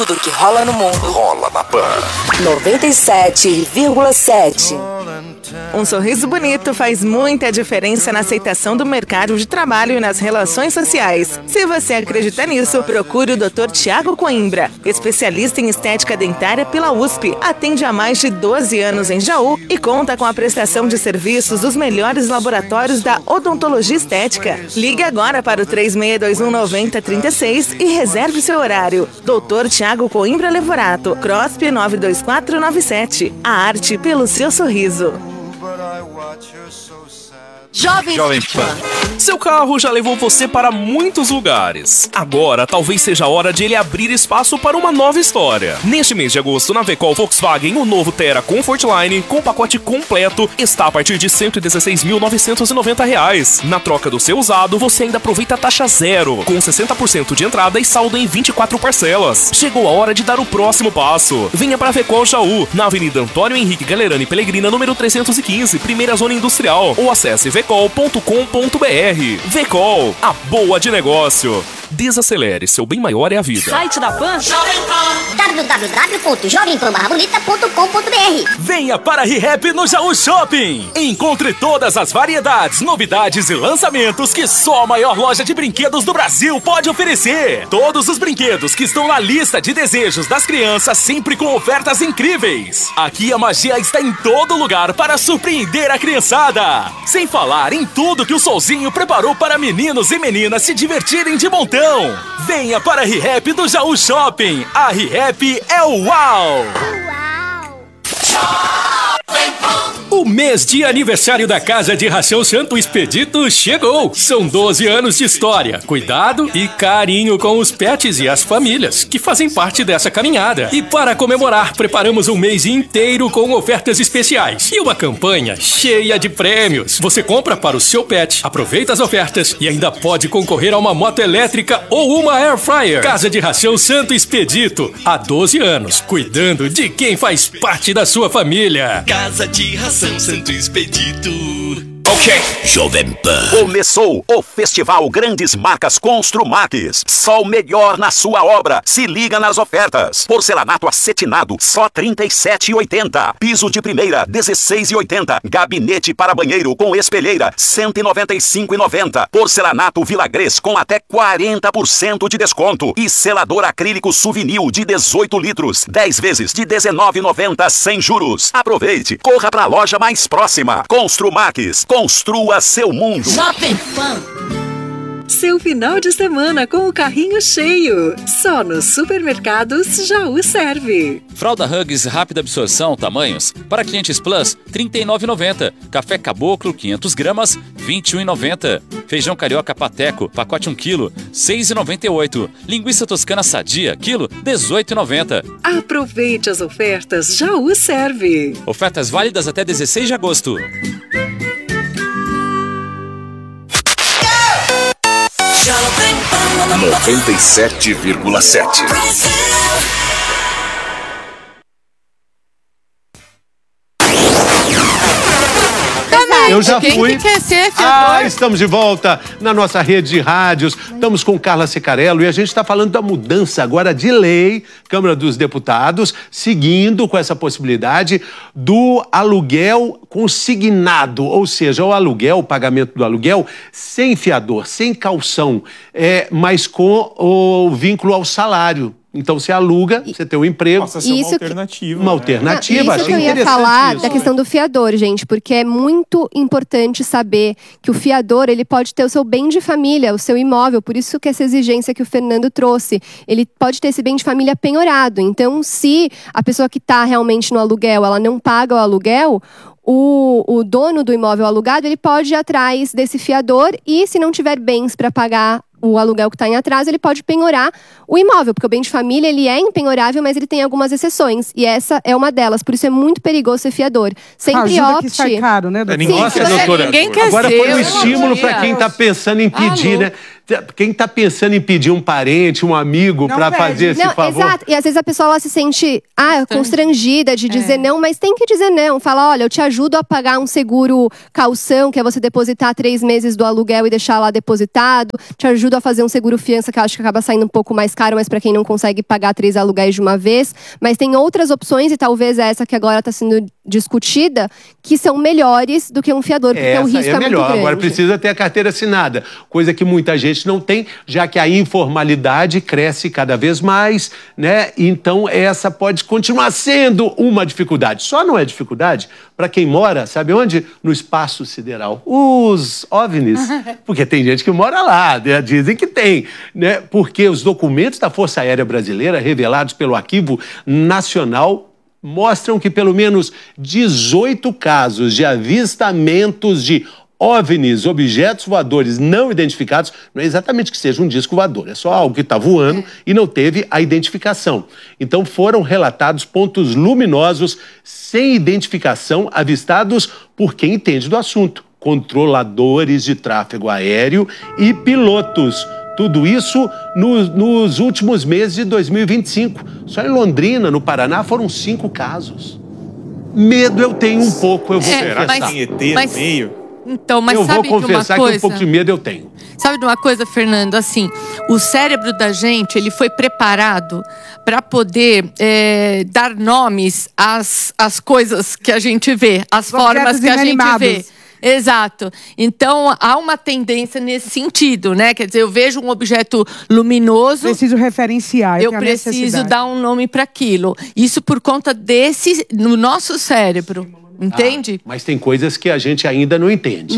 Tudo que rola no mundo rola na Pan 97,7. Um sorriso bonito faz muita diferença na aceitação do mercado de trabalho e nas relações sociais. Se você acredita nisso, procure o Dr. Tiago Coimbra, especialista em estética dentária pela USP. Atende há mais de 12 anos em Jaú e conta com a prestação de serviços dos melhores laboratórios da odontologia estética. Ligue agora para o 3621-9036 e reserve seu horário. Dr. Tiago Coimbra Levorato, CROSP 92497. A arte pelo seu sorriso. Jovem Pan. Seu carro já levou você para muitos lugares. Agora, talvez seja a hora de ele abrir espaço para uma nova história. Neste mês de agosto, na Vecol Volkswagen, o novo Terra Comfortline, com pacote completo, está a partir de R$ 116.990. Na troca do seu usado, você ainda aproveita a taxa zero, com 60% de entrada e saldo em 24 parcelas. Chegou a hora de dar o próximo passo. Venha para a Vecol Jaú, na Avenida Antônio Henrique Galerani Pellegrina, número 315, primeira zona industrial, ou acesse vecol.com.br. Vecol, a boa de negócio. Desacelere, seu bem maior é a vida. Site da Pan? www.jovempan-bonita.com.br. Venha para a ReHap no Jaú Shopping. Encontre todas as variedades, novidades e lançamentos que só a maior loja de brinquedos do Brasil pode oferecer. Todos os brinquedos que estão na lista de desejos das crianças, sempre com ofertas incríveis. Aqui a magia está em todo lugar para surpreender a criançada. Sem falar em tudo que o Solzinho preparou para meninos e meninas se divertirem de montão. Venha para a ReHap do Jaú Shopping. A ReHap é o UAU! O mês de aniversário da Casa de Ração Santo Expedito chegou. São 12 anos de história, cuidado e carinho com os pets e as famílias que fazem parte dessa caminhada. E para comemorar, preparamos um mês inteiro com ofertas especiais e uma campanha cheia de prêmios. Você compra para o seu pet, aproveita as ofertas e ainda pode concorrer a uma moto elétrica ou uma air fryer. Casa de Ração Santo Expedito, há 12 anos, cuidando de quem faz parte da sua família. Casa de Ração Santo Expedito. Ok, Jovem Pan. Começou o Festival Grandes Marcas Construmax. Só o melhor na sua obra. Se liga nas ofertas. Porcelanato acetinado, só R$ 37,80. Piso de primeira, R$ 16,80. Gabinete para banheiro com espelheira, R$ 195,90. Porcelanato Villagrés com até 40% de desconto. E selador acrílico Souvenir de 18 litros. 10 vezes de R$ 19,90 sem juros. Aproveite. Corra para a loja mais próxima. Construmax. Construa seu mundo. Jovem Pan. Seu final de semana com o carrinho cheio. Só nos supermercados Jaú serve. Fralda Huggies rápida absorção, tamanhos. Para clientes Plus, R$ 39,90. Café Caboclo, 500 gramas, R$ 21,90. Feijão carioca Pateco, pacote 1 kg, R$ 6,98. Linguiça toscana sadia, quilo, R$ 18,90. Aproveite as ofertas Jaú serve. Ofertas válidas até 16 de agosto. 97,7. Eu já fui. Quem quer ser fiador? Estamos de volta na nossa rede de rádios. Estamos com Carla Secarello e a gente está falando da mudança agora de lei, Câmara dos Deputados, seguindo com essa possibilidade do aluguel consignado, ou seja, o aluguel, o pagamento do aluguel sem fiador, sem calção, mas com o vínculo ao salário. Então você aluga, você tem um emprego. Passa a ser uma alternativa. Uma alternativa, isso que eu ia falar da questão do fiador, gente, porque é muito importante saber que o fiador, ele pode ter o seu bem de família, o seu imóvel, por isso que essa exigência que o Fernando trouxe, ele pode ter esse bem de família penhorado. Então, se a pessoa que está realmente no aluguel, ela não paga o aluguel, o dono do imóvel alugado, ele pode ir atrás desse fiador e, se não tiver bens para pagar o aluguel que está em atraso, ele pode penhorar o imóvel, porque o bem de família, ele é impenhorável, mas ele tem algumas exceções, e essa é uma delas, por isso é muito perigoso ser fiador. Sempre opte... que sai caro, né, doutora? Nossa, doutora, ninguém quer agora ser, foi um estímulo para quem está pensando em pedir, né? Quem está pensando em pedir um parente, um amigo para fazer esse favor? Exato. E às vezes a pessoa ela se sente constrangida de dizer não, mas tem que dizer não. Fala, olha, eu te ajudo a pagar um seguro caução, que é você depositar 3 meses do aluguel e deixar lá depositado. Te ajudo a fazer um seguro fiança, que eu acho que acaba saindo um pouco mais caro, mas para quem não consegue pagar 3 aluguéis de uma vez. Mas tem outras opções, e talvez essa que agora está sendo discutida, que são melhores do que um fiador, porque o risco é melhor. Muito grande. Agora precisa ter a carteira assinada, coisa que muita gente não tem, já que a informalidade cresce cada vez mais, né? Então essa pode continuar sendo uma dificuldade. Só não é dificuldade para quem mora, sabe onde? No espaço sideral. Os OVNIs, porque tem gente que mora lá, né? Dizem que tem, né? Porque os documentos da Força Aérea Brasileira, revelados pelo Arquivo Nacional, mostram que pelo menos 18 casos de avistamentos de OVNIs, objetos voadores não identificados, não é exatamente que seja um disco voador, é só algo que está voando e não teve a identificação. Então foram relatados pontos luminosos sem identificação avistados por quem entende do assunto, controladores de tráfego aéreo e pilotos. Tudo isso nos últimos meses de 2025. Só em Londrina, no Paraná, foram 5 casos. Medo eu tenho um pouco, eu vou confessar. Mas tem ET no meio? Então, mas eu sabe vou confessar que um pouco de medo eu tenho. Sabe de uma coisa, Fernando? Assim, o cérebro da gente, ele foi preparado para poder dar nomes às coisas que a gente vê, às formas que a gente vê. Exato. Então, há uma tendência nesse sentido, né? Quer dizer, eu vejo um objeto luminoso... Preciso referenciar. Eu preciso dar um nome para aquilo. Isso por conta no nosso cérebro, entende? Mas tem coisas que a gente ainda não entende.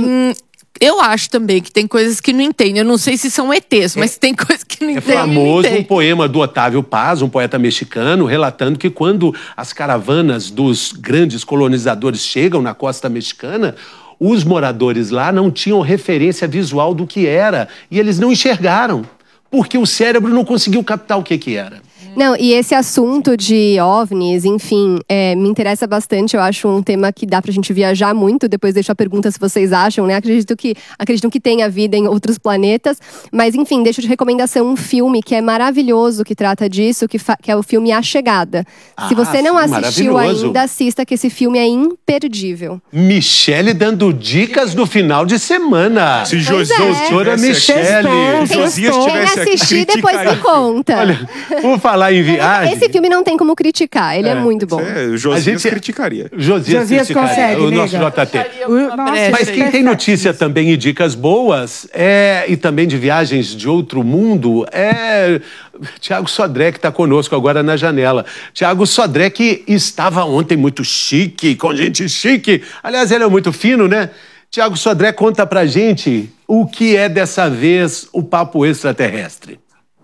Eu acho também que tem coisas que não entendem. Eu não sei se são ETs, mas tem coisas que não entendem. É famoso um poema do Otávio Paz, um poeta mexicano, relatando que quando as caravanas dos grandes colonizadores chegam na costa mexicana, os moradores lá não tinham referência visual do que era e eles não enxergaram, porque o cérebro não conseguiu captar o que era. Não, e esse assunto de OVNIs, enfim, me interessa bastante. Eu acho um tema que dá pra gente viajar muito. Depois deixo a pergunta se vocês acham, né? Acreditam que tenha vida em outros planetas. Mas, enfim, deixo de recomendação um filme que é maravilhoso, que trata disso, que é o filme A Chegada. Se você não assistiu ainda, assista, que esse filme é imperdível. Michele dando dicas no final de semana. Se doutora Michele. Quem assistir, depois me conta. Olha, vou falar em viagem. Esse filme não tem como criticar, ele é muito bom. O Josias criticaria. Josias consegue, o nosso JT. Mas quem tem notícia também e dicas boas, e também de viagens de outro mundo, é Tiago Sodré, que está conosco agora na janela. Tiago Sodré, que estava ontem muito chique, com gente chique. Aliás, ele é muito fino, né? Tiago Sodré, conta pra gente o que é dessa vez o Papo Extraterrestre.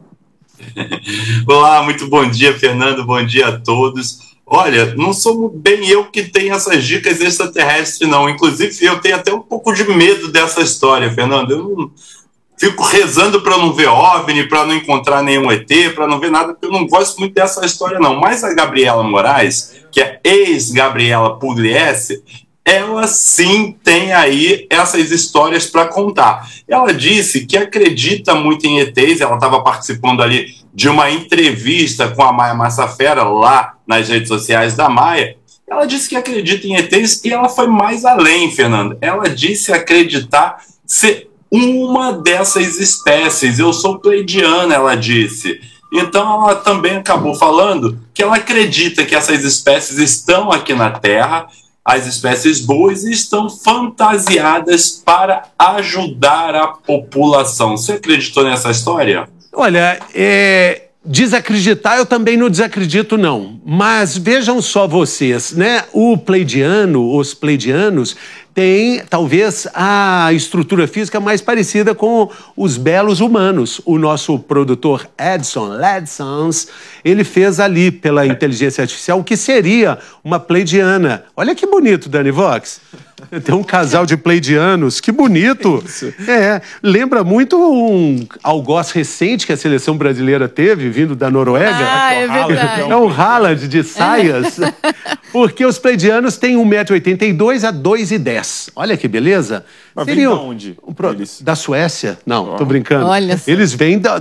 Olá, muito bom dia, Fernando, bom dia a todos. Olha, não sou bem eu que tenho essas dicas extraterrestres, não. Inclusive, eu tenho até um pouco de medo dessa história, Fernando. Eu não fico rezando para não ver OVNI, para não encontrar nenhum ET, para não ver nada, porque eu não gosto muito dessa história, não. Mas a Gabriela Moraes, que é ex-Gabriela Pugliese, ela sim tem aí essas histórias para contar. Ela disse que acredita muito em ETs, ela estava participando ali de uma entrevista com a Maia Massafera lá nas redes sociais da Maia. Ela disse que acredita em ETs e ela foi mais além, Fernando. Ela disse acreditar ser uma dessas espécies. Eu sou pleidiana, ela disse. Então ela também acabou falando que ela acredita que essas espécies estão aqui na Terra, as espécies boas, estão fantasiadas para ajudar a população. Você acreditou nessa história? Olha, desacreditar eu também não desacredito, não. Mas vejam só vocês, né? Os pleidianos têm, talvez, a estrutura física mais parecida com os belos humanos. O nosso produtor Edson Ledsons, ele fez ali, pela inteligência artificial, o que seria uma pleidiana. Olha que bonito, Dani Vox. Tem um casal de pleidianos, que bonito. Lembra muito um algoz recente que a seleção brasileira teve, vindo da Noruega. É verdade. É um Haaland de saias. Porque os pleidianos têm 1,82 m a 2,10 m. Olha que beleza. Mas vem de onde? Da Suécia? Não, tô brincando. Olha só. Eles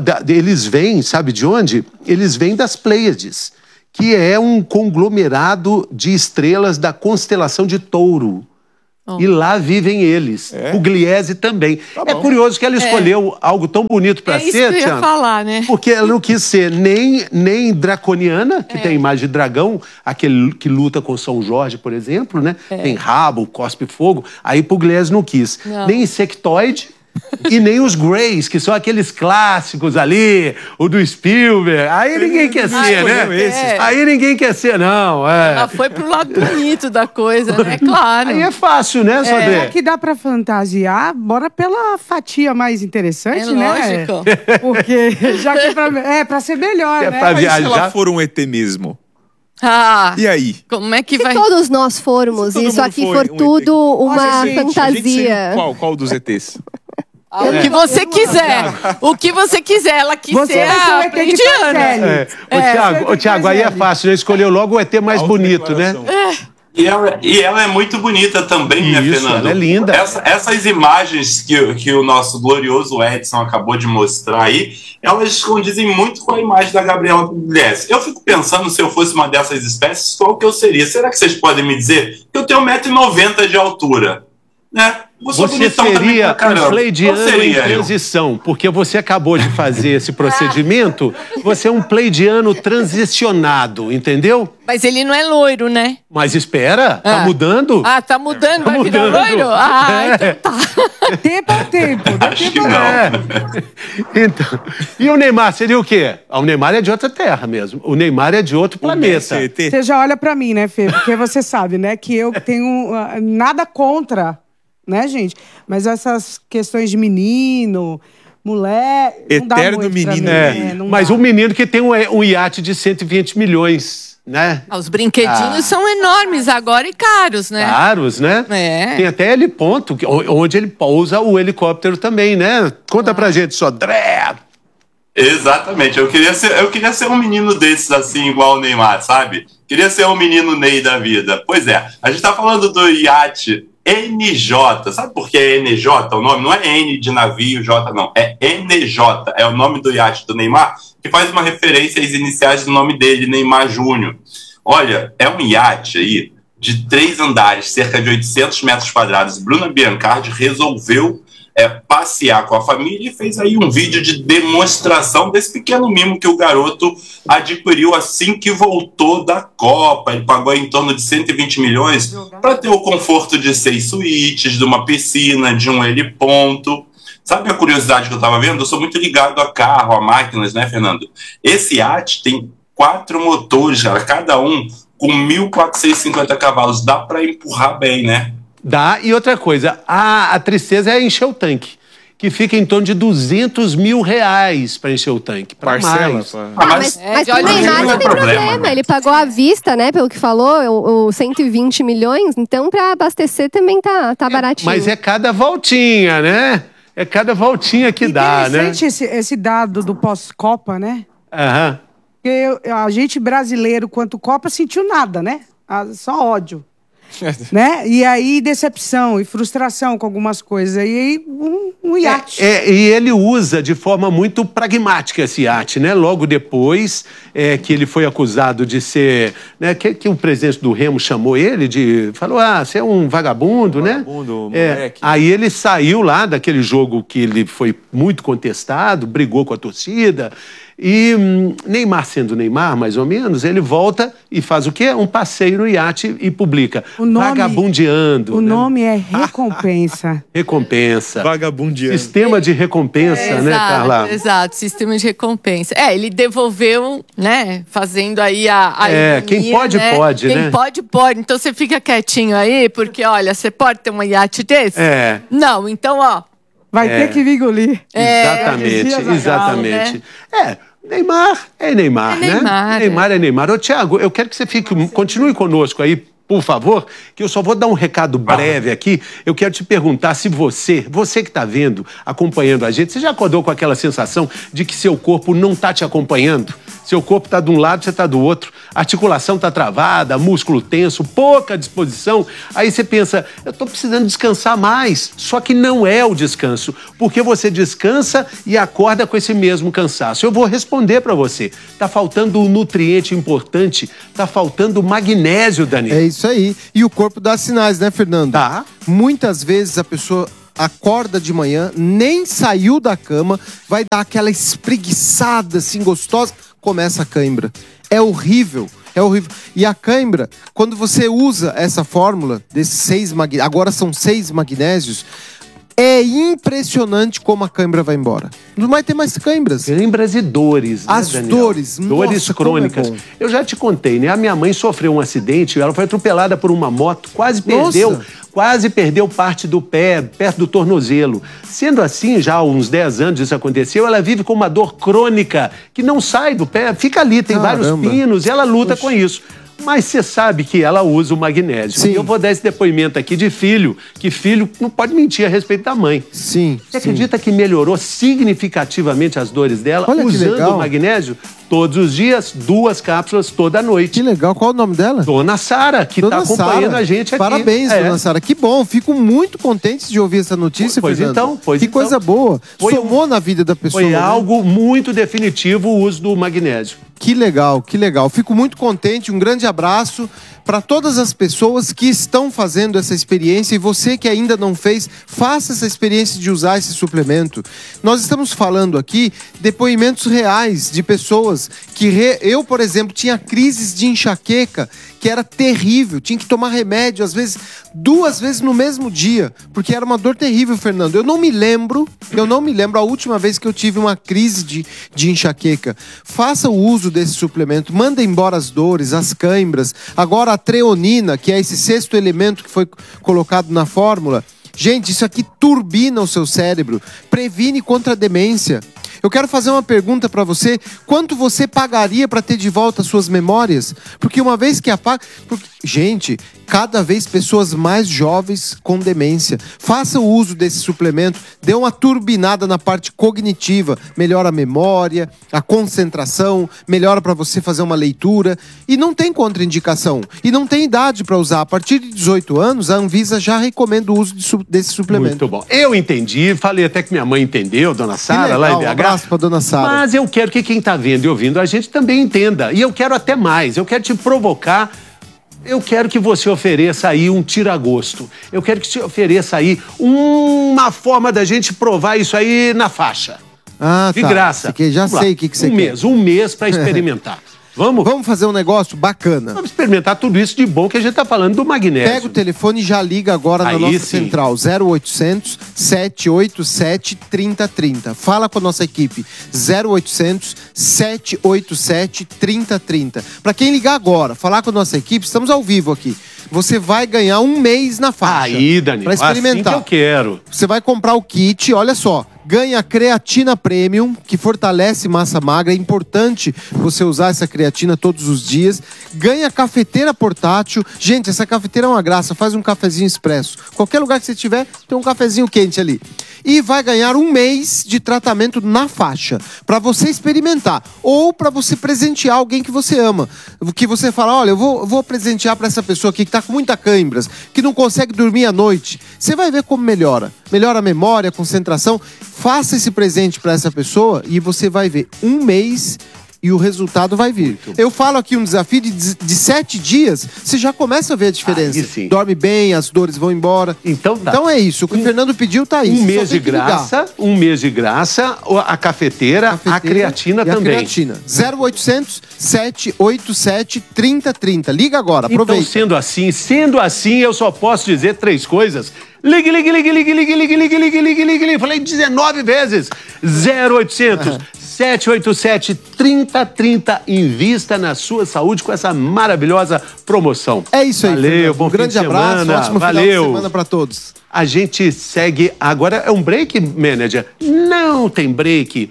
vêm, sabe de onde? Eles vêm das Pleiades, que é um conglomerado de estrelas da constelação de Touro. E lá vivem eles. O Gliese também. É curioso que ela escolheu algo tão bonito para ser, isso que eu ia falar, né? porque ela não quis ser nem draconiana, que tem a imagem de dragão, aquele que luta com São Jorge, por exemplo, né? Tem rabo, cospe fogo. Aí Pugliese não quis. Não. Nem insectoide e nem os Greys, que são aqueles clássicos ali, o do Spielberg. Aí ninguém quer ser, né? Aí ninguém quer ser, não. Ela foi pro lado bonito da coisa, né? Claro. Aí é fácil, né, Sodré? É que dá pra fantasiar, bora pela fatia mais interessante, né? Lógico. Porque já que pra ser melhor, né? Mas se ela for um ET mesmo? E aí? Como é que Se todos nós formos, e isso aqui for tudo uma fantasia. Qual dos ETs? O que você quiser. O que você quiser. Ela quis ser a pleidiana. Ô, Thiago, aí é fácil, né? Escolheu logo o ET mais bonito, né? E ela é muito bonita também, né, Fernando? Ela é linda. Essas imagens que o nosso glorioso Edson acabou de mostrar aí, elas condizem muito com a imagem da Gabriela Pugliese. Eu fico pensando, se eu fosse uma dessas espécies, qual que eu seria? Será que vocês podem me dizer que eu tenho 1,90 m de altura? Né? Você seria um pleidiano em transição, porque você acabou de fazer esse procedimento, você é um pleidiano transicionado, entendeu? Mas ele não é loiro, né? Mas espera, tá mudando? Tá mudando, vai virar loiro? Então tá. Tempo ao tempo. Acho que não. Então, e o Neymar seria o quê? O Neymar é de outra terra mesmo. O Neymar é de outro planeta. Você já olha pra mim, né, Fê? Porque você sabe, né, que eu tenho nada contra, né, gente? Mas essas questões de menino, mulher... Eterno menino. Mas um menino que tem um iate de 120 milhões, né? Os brinquedinhos são enormes agora e caros, né? Caros, né? Tem até heliponto, onde ele pousa o helicóptero também, né? Conta pra gente, Sodré. Exatamente. Eu queria ser um menino desses, assim, igual o Neymar, sabe? Queria ser um menino Ney da vida. Pois é, a gente tá falando do iate NJ. Sabe por que é NJ o nome? Não é N de navio, J não. É NJ. É o nome do iate do Neymar, que faz uma referência às iniciais do nome dele, Neymar Júnior. Olha, é um iate aí de 3 andares, cerca de 800 metros quadrados. Bruna Biancardi resolveu passear com a família e fez aí um vídeo de demonstração desse pequeno mimo que o garoto adquiriu assim que voltou da Copa. Ele pagou em torno de 120 milhões para ter o conforto de 6 suítes, de uma piscina, de um heliponto. Sabe a curiosidade que eu estava vendo? Eu sou muito ligado a carro, a máquinas, né, Fernando? Esse iate tem 4 motores, cara, cada um com 1.450 cavalos. Dá para empurrar bem, né? Dá. E outra coisa, a tristeza é encher o tanque, que fica em torno de 200 mil reais para encher o tanque. Parcela. Mas pro Neymar não tem problema. Ele pagou à vista, né? Pelo que falou, o 120 milhões. Então, para abastecer também tá baratinho. Mas é cada voltinha, né? É cada voltinha que dá, né? Interessante esse dado do pós-Copa, né? Aham. Porque a gente brasileiro, quanto Copa, sentiu nada, né? Só ódio. Né? E aí decepção e frustração com algumas coisas. E aí um iate. E ele usa de forma muito pragmática esse iate, né? Logo depois que ele foi acusado de ser... Né, que o presidente do Remo chamou ele falou, você é um vagabundo, né? Moleque. Aí ele saiu lá daquele jogo que ele foi muito contestado, brigou com a torcida. E Neymar, sendo Neymar, mais ou menos, ele volta e faz o quê? Um passeio no iate e publica. Vagabundeando. O nome é Recompensa. Recompensa. Vagabundeando. Sistema de recompensa, né, Carla? Exato, sistema de recompensa. Ele devolveu, né, fazendo aí a ironia, quem pode, né? pode, né? Quem pode, pode. Então você fica quietinho aí, porque, olha, você pode ter um iate desse? Não, então, ó. Vai ter que me engolir. Exatamente. Neymar é Neymar, né? Neymar é Neymar. Ô, Thiago, eu quero que você continue conosco aí, por favor, que eu só vou dar um recado breve aqui. Eu quero te perguntar se você que está vendo, acompanhando a gente, você já acordou com aquela sensação de que seu corpo não está te acompanhando? Seu corpo está de um lado, você está do outro. A articulação está travada, músculo tenso, pouca disposição. Aí você pensa, eu estou precisando descansar mais. Só que não é o descanso, porque você descansa e acorda com esse mesmo cansaço. Eu vou responder para você. Está faltando um nutriente importante, está faltando magnésio, Daniel. É isso aí. E o corpo dá sinais, né, Fernando? Tá. Muitas vezes a pessoa acorda de manhã, nem saiu da cama, vai dar aquela espreguiçada assim gostosa, começa a cãibra. É horrível. É horrível. E a cãibra, quando você usa essa fórmula desses 6 magnésios, agora são 6 magnésios, é impressionante como a cãibra vai embora. Não vai ter mais cãibras. Cãibras e dores, né, As Daniel? dores. Dores Nossa, crônicas. como é bom. Eu já te contei, né? A minha mãe sofreu um acidente, ela foi atropelada por uma moto, quase perdeu parte do pé, perto do tornozelo. Sendo assim, já há uns 10 anos isso aconteceu, ela vive com uma dor crônica que não sai do pé, fica ali, tem vários pinos, e ela luta com isso. Mas você sabe que ela usa o magnésio. Sim. E eu vou dar esse depoimento aqui de filho, que filho não pode mentir a respeito da mãe. Sim. Você acredita que melhorou significativamente as dores dela Olha que usando legal. o magnésio? Todos os dias, 2 cápsulas toda noite. Que legal. Qual é o nome dela? Dona Sara, que está acompanhando a gente aqui. Parabéns, Dona Sara. Que bom. Fico muito contente de ouvir essa notícia, Fernando. Que coisa boa. Somou na vida da pessoa. Foi né? algo muito definitivo o uso do magnésio. Que legal, que legal. Fico muito contente. Um grande abraço para todas as pessoas que estão fazendo essa experiência, e você que ainda não fez, faça essa experiência de usar esse suplemento. Nós estamos falando aqui depoimentos reais de pessoas que eu, por exemplo, tinha crises de enxaqueca que era terrível, tinha que tomar remédio, às vezes 2 vezes no mesmo dia, porque era uma dor terrível, Fernando. Eu não me lembro a última vez que eu tive uma crise de enxaqueca. Faça o uso desse suplemento, manda embora as dores, as cãibras. Agora a treonina, que é esse 6º elemento que foi colocado na fórmula. Gente, isso aqui turbina o seu cérebro, previne contra a demência. Eu quero fazer uma pergunta para você. Quanto você pagaria para ter de volta as suas memórias? Porque uma vez que apaga... Gente, cada vez pessoas mais jovens com demência. Faça o uso desse suplemento, dê uma turbinada na parte cognitiva, melhora a memória, a concentração, melhora para você fazer uma leitura. E não tem contraindicação. E não tem idade para usar. A partir de 18 anos, a Anvisa já recomenda o uso desse suplemento. Muito bom. Eu entendi, falei até que minha mãe entendeu, Dona Sara, lá em BH. Um abraço pra Dona Sara. Mas eu quero que quem está vendo e ouvindo a gente também entenda. E eu quero até mais. Eu quero te provocar. Eu quero que você ofereça aí um tira-gosto. Eu quero que você ofereça aí uma forma da gente provar isso aí na faixa. De graça. Já sei o que você quer. Um mês para experimentar. Vamos fazer um negócio bacana. Vamos experimentar tudo isso de bom que a gente tá falando do magnésio. Pega o telefone e já liga agora na nossa central. 0800 787 3030. Fala com a nossa equipe. 0800 787 3030. Para quem ligar agora, falar com a nossa equipe, estamos ao vivo aqui. Você vai ganhar 1 mês na faixa. Aí, Dani, para experimentar. Assim que eu quero. Você vai comprar o kit, olha só. Ganha creatina premium, que fortalece massa magra. É importante você usar essa creatina todos os dias. Ganha cafeteira portátil. Gente, essa cafeteira é uma graça. Faz um cafezinho expresso. Qualquer lugar que você tiver, tem um cafezinho quente ali. E vai ganhar 1 mês de tratamento na faixa. Para você experimentar. Ou para você presentear alguém que você ama. Que você fala, olha, eu vou presentear para essa pessoa aqui que tá com muita cãibras, que não consegue dormir à noite. Você vai ver como melhora. Melhora a memória, a concentração. Faça esse presente para essa pessoa e você vai ver 1 mês e o resultado vai vir. Eu falo aqui um desafio de 7 dias, você já começa a ver a diferença. Dorme bem, as dores vão embora. Então tá. Então é isso, o que o Fernando pediu tá aí. 1 mês de graça, 1 mês de graça, a cafeteira, a creatina também. A creatina. 0800 787 3030. Liga agora, aproveita. Então, sendo assim, eu só posso dizer 3 coisas. Ligue. Falei 19 vezes. 0800 787 3030. Invista na sua saúde com essa maravilhosa promoção. É isso aí, Valeu, bom grande abraço, ótimo final de semana para todos. A gente segue agora. É um break, manager? Não tem break.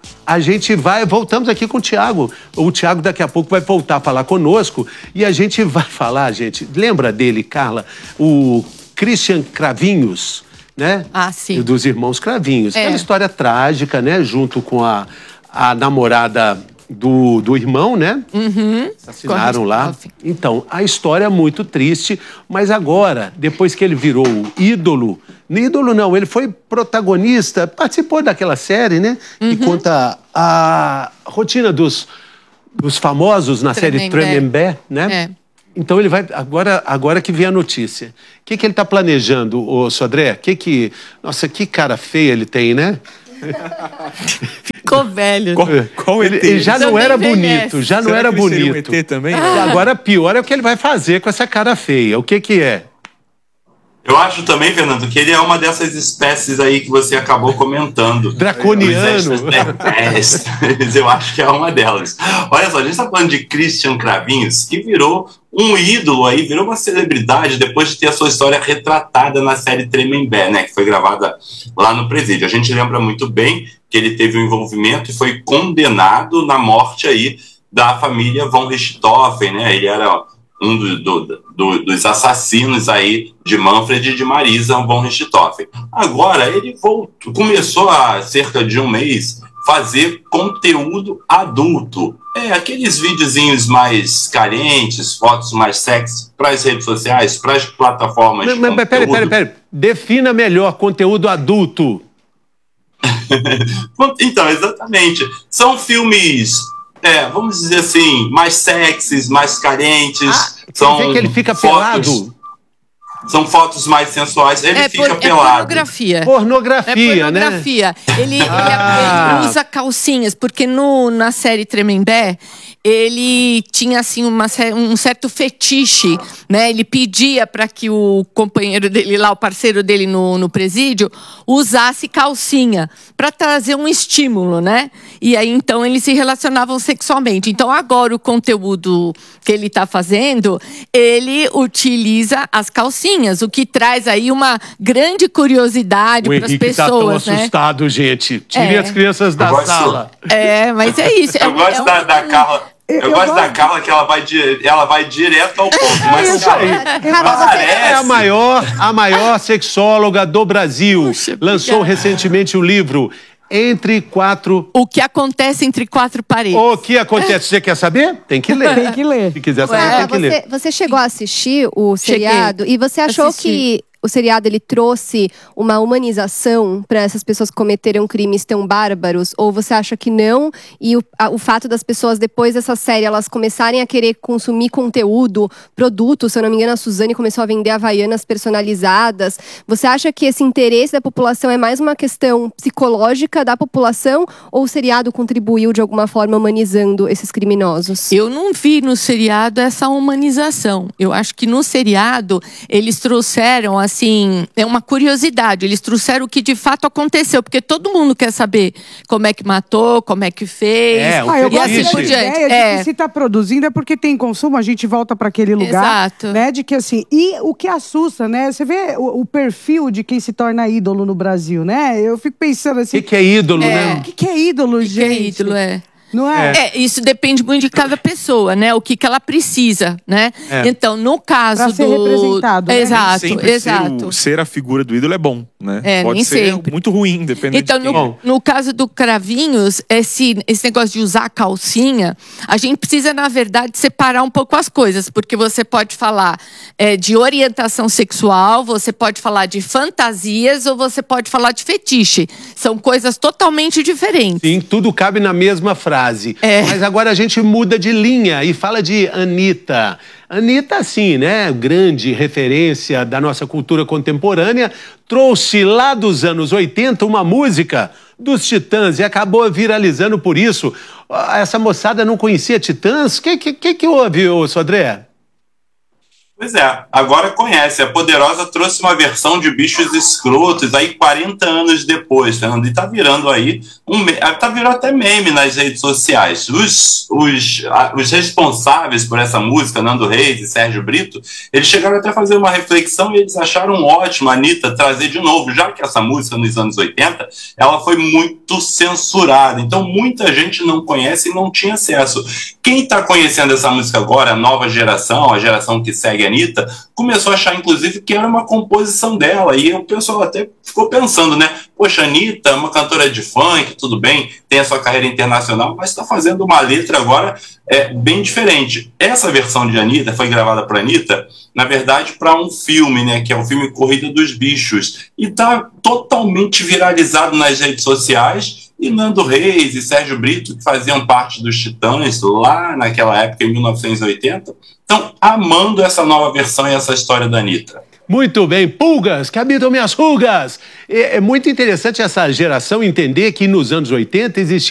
a gente voltamos aqui com o Thiago. O Thiago daqui a pouco vai voltar a falar conosco e a gente vai falar, gente, lembra dele, Carla? O Christian Cravinhos, né? Ah, sim. Dos irmãos Cravinhos. Aquela história trágica, né? Junto com a namorada do irmão, né? Uhum. Assassinaram lá. Então, a história é muito triste, mas agora, depois que ele virou ídolo não, ele foi protagonista, participou daquela série, né? Que conta a rotina dos famosos na série Tremembé, né? Então ele vai, agora que vem a notícia. O que ele está planejando, ô Sodré? Nossa, que cara feia ele tem, né? Ficou velho. Qual ele já não era bonito, já não era bonito. Um ET também? Agora pior é o que ele vai fazer com essa cara feia. O que é? Eu acho também, Fernando, que ele é uma dessas espécies aí que você acabou comentando. Draconiano. Eu acho que é uma delas. Olha só, a gente está falando de Christian Cravinhos, que virou um ídolo aí, virou uma celebridade depois de ter a sua história retratada na série Tremembé, né, que foi gravada lá no presídio. A gente lembra muito bem que ele teve um envolvimento e foi condenado na morte aí da família von Richthofen, né? Ele era um dos assassinos aí de Manfred e de Marisa von Richthofen. Agora, ele começou há cerca de um mês fazer conteúdo adulto. Aqueles videozinhos mais carentes, fotos mais sexy para as redes sociais, para as plataformas de conteúdo. Peraí. Defina melhor conteúdo adulto. Então, exatamente. São filmes... vamos dizer assim, mais sexys, mais carentes. Quer dizer que ele fica pelado? São fotos mais sensuais. Ele fica pelado. Pornografia, né? Pornografia. Ele usa calcinhas, porque na série Tremembé, ele tinha assim um certo fetiche, né? Ele pedia para que o companheiro dele lá, o parceiro dele no presídio, usasse calcinha para trazer um estímulo, né? E aí então eles se relacionavam sexualmente. Então agora o conteúdo que ele está fazendo, ele utiliza as calcinhas, o que traz aí uma grande curiosidade para as pessoas, tá tão né? assustado, gente. Tirem as crianças da sala. Mas é isso. Eu gosto da Carla. Eu gosto da Carla que ela vai direto ao ponto. Mas é a maior sexóloga do Brasil. Lançou recentemente o livro Entre Quatro... O que acontece entre quatro paredes. O que acontece? Você quer saber? Tem que ler. Tem que ler. Se quiser saber, tem que ler. Você chegou a assistir o seriado e você achou que o seriado ele trouxe uma humanização para essas pessoas que cometeram crimes tão bárbaros? Ou você acha que não? E o fato das pessoas, depois dessa série, elas começarem a querer consumir conteúdo, produtos, se eu não me engano, a Suzane começou a vender havaianas personalizadas. Você acha que esse interesse da população é mais uma questão psicológica da população? Ou o seriado contribuiu de alguma forma humanizando esses criminosos? Eu não vi no seriado essa humanização. Eu acho que no seriado eles trouxeram assim, é uma curiosidade. Eles trouxeram o que de fato aconteceu, porque todo mundo quer saber como é que matou, como é que fez. Eu e assim por diante. De que se está produzindo é porque tem consumo, a gente volta para aquele lugar. Exato. Né, de que assim, e o que assusta, né? Você vê o perfil de quem se torna ídolo no Brasil, né? Eu fico pensando assim. O que é ídolo, né? O que é ídolo, gente? O que é ídolo, Não é? Isso depende muito de cada pessoa, né? O que ela precisa, né? Então, no caso pra ser representado, né? Exato. Ser a figura do ídolo é bom, né? Pode nem ser sempre. muito ruim, dependendo então, de quem. no caso do Cravinhos, esse negócio de usar calcinha, a gente precisa, na verdade, separar um pouco as coisas, porque você pode falar de orientação sexual, você pode falar de fantasias ou você pode falar de fetiche. São coisas totalmente diferentes. Sim, tudo cabe na mesma frase. Mas agora a gente muda de linha e fala de Anitta. Anitta, assim, né? Grande referência da nossa cultura contemporânea, trouxe lá dos anos 80 uma música dos Titãs e acabou viralizando por isso. Essa moçada não conhecia Titãs? O que houve, Sodré? Pois é, agora conhece. A Poderosa trouxe uma versão de Bichos Escrotos aí 40 anos depois, Fernando, e tá virando aí tá virando até meme nas redes sociais. Os responsáveis por essa música, Nando Reis e Sérgio Brito, eles chegaram até a fazer uma reflexão e eles acharam ótimo a Anitta trazer de novo, já que essa música nos anos 80, ela foi muito censurada, então muita gente não conhece e não tinha acesso. Quem está conhecendo essa música agora, a nova geração, a geração que segue a Anitta, começou a achar, inclusive, que era uma composição dela. E o pessoal até ficou pensando, né? Poxa, a Anitta é uma cantora de funk, tudo bem, tem a sua carreira internacional, mas está fazendo uma letra agora bem diferente. Essa versão de Anitta foi gravada para Anitta, na verdade, para um filme, né? Que é o filme Corrida dos Bichos. E está totalmente viralizado nas redes sociais. E Nando Reis e Sérgio Brito, que faziam parte dos Titãs lá naquela época, em 1980, estão amando essa nova versão e essa história da Anitta. Muito bem, pulgas que habitam minhas rugas. É muito interessante essa geração entender que nos anos 80 existia